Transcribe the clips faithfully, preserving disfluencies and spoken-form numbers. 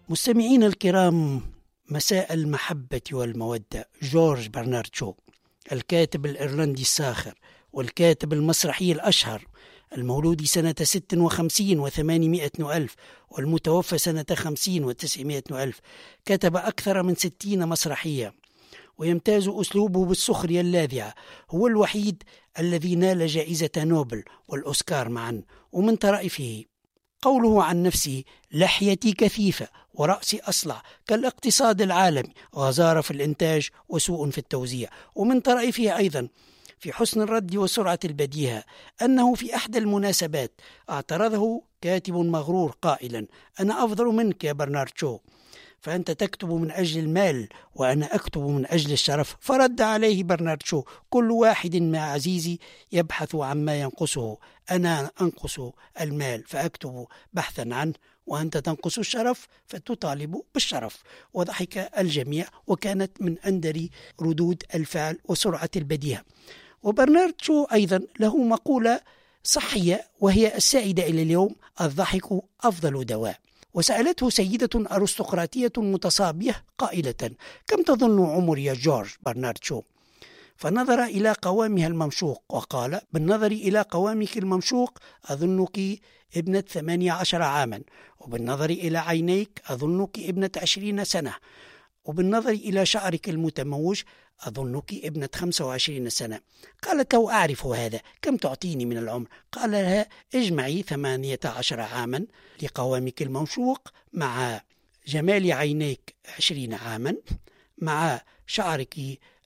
مستمعين الكرام، مساء المحبة والمودة. جورج برنارد شو، الكاتب الإيرلندي الساخر والكاتب المسرحي الأشهر، المولود سنة ست وخمسين وثمانمائة وألف والمتوفى سنة خمسين وتسعمائة ألف، كتب أكثر من ستين مسرحية، ويمتاز أسلوبه بالسخرية اللاذعة. هو الوحيد الذي نال جائزة نوبل والأوسكار معا. ومن طرائفه قوله عن نفسه: لحيتي كثيفة ورأسي أصلع كالاقتصاد العالمي، غزارة في الإنتاج وسوء في التوزيع. ومن طرائفه أيضا في حسن الرد وسرعة البديهة أنه في أحد المناسبات اعترضه كاتب مغرور قائلا: أنا أفضل منك يا برنارد شو، فأنت تكتب من أجل المال وأنا أكتب من أجل الشرف. فرد عليه برنارد شو: كل واحد مع عزيزي يبحث عما ينقصه، أنا أنقص المال فأكتب بحثا عنه، وأنت تنقص الشرف فتطالب بالشرف. وضحك الجميع، وكانت من أندر ردود الفعل وسرعة البديهة. وبرنارد شو أيضا له مقولة صحية وهي السائدة إلى اليوم: الضحك أفضل دواء. وسألته سيدة أرستقراطية متصابية قائلة: كم تظن عمر يا جورج برنارد شو؟ فنظر إلى قوامها الممشوق وقال: بالنظر إلى قوامك الممشوق أظنك ابنة ثمانية عشر عاما، وبالنظر إلى عينيك أظنك ابنة عشرين سنة، وبالنظر إلى شعرك المتموج أظنك ابنة خمسة وعشرين سنة. قالت له: أعرف هذا، كم تعطيني من العمر؟ قال لها: اجمعي ثمانية عشر عاما لقوامك الممشوق مع جمال عينيك عشرين عاما مع شعرك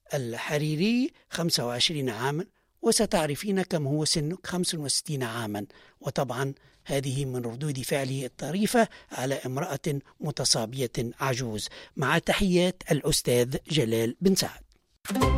الحريري خمسة وعشرين عاما، وستعرفين كم هو سنك، خمسة وستين عاما. وطبعا هذه من ردود فعله الطريفة على امرأة متصابية عجوز. مع تحيات الأستاذ جلال بن سعد.